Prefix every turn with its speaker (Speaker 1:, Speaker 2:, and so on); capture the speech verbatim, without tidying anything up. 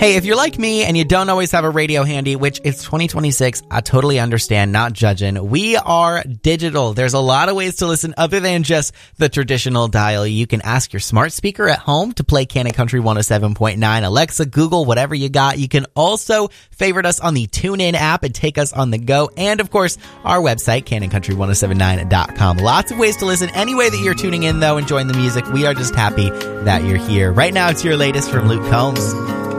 Speaker 1: Hey, if you're like me and you don't always have a radio handy, which it's twenty twenty-six, I totally understand, not judging. We are digital. There's a lot of ways to listen other than just the traditional dial. You can ask your smart speaker at home to play Cannon Country one oh seven point nine, Alexa, Google, whatever you got. You can also favorite us on the TuneIn app and take us on the go. And of course, our website, cannon country ten seventy-nine dot com. Lots of ways to listen. Any way that you're tuning in, though, enjoying the music, we are just happy that you're here. Right now, it's your latest from Luke Combs.